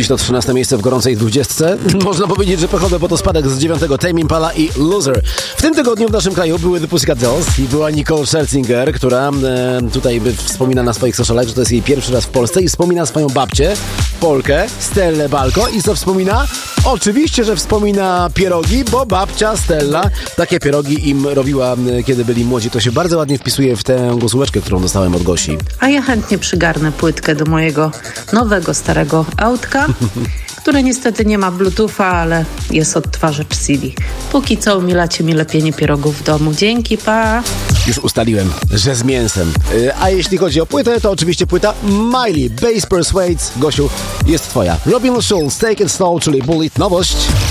Dziś to 13 miejsce w gorącej 20. Można powiedzieć, że pechowe, bo to spadek z 9. Tame Impala i Loser. W tym tygodniu w naszym kraju były The Pussycat Dolls i była Nicole Scherzinger, która tutaj wspomina na swoich socialach, że to jest jej pierwszy raz w Polsce i wspomina swoją babcię, Polkę, Stellę Balko. I co wspomina? Oczywiście, że wspomina pierogi, bo babcia Stella takie pierogi im robiła, kiedy byli młodzi. To się bardzo ładnie wpisuje w tę głosóweczkę, którą dostałem od Gosi. A ja chętnie przygarnę płytkę do mojego nowego, starego autka, które niestety nie ma bluetootha, ale jest odtwarzacz CD. Póki co umilacie mi lepienie pierogów w domu. Dzięki, pa! Już ustaliłem, że z mięsem. A jeśli chodzi o płytę, to oczywiście płyta Miley, Bass Persuades. Gosiu, jest twoja. Robin Schulz, Take It Slow, czyli Bullet, nowość.